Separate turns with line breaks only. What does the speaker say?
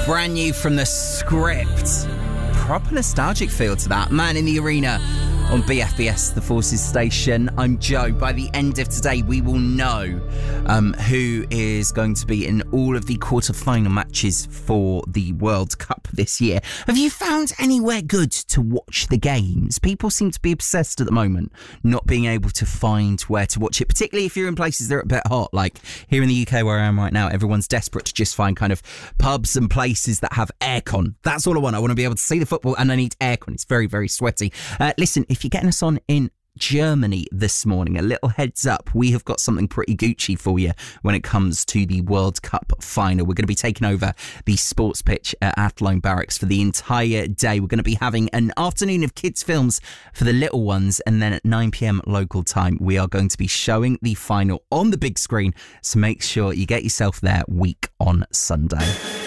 Brand new from the Script. Proper nostalgic feel to that. Man in the Arena on BFBS, the Forces station. I'm Joe. By the end of today, we will know who is going to be in all of the quarter-final matches for the World Cup this year. Have you found anywhere good to watch the games? People seem to be obsessed at the moment, not being able to find where to watch it, particularly if you're in places that are a bit hot. Like here in the UK where I am right now, everyone's desperate to just find kind of pubs and places that have aircon. That's all I want. I want to be able to see the football and I need aircon. It's very, very sweaty. Listen, if you're getting us on in Germany this morning, a little heads up, we have got something pretty Gucci for you when it comes to the World Cup final. We're going to be taking over the sports pitch at Athlone Barracks for the entire day. We're going to be having an afternoon of kids films for the little ones, and then at 9 p.m. local time we are going to be showing the final on the big screen, so make sure you get yourself there week on Sunday.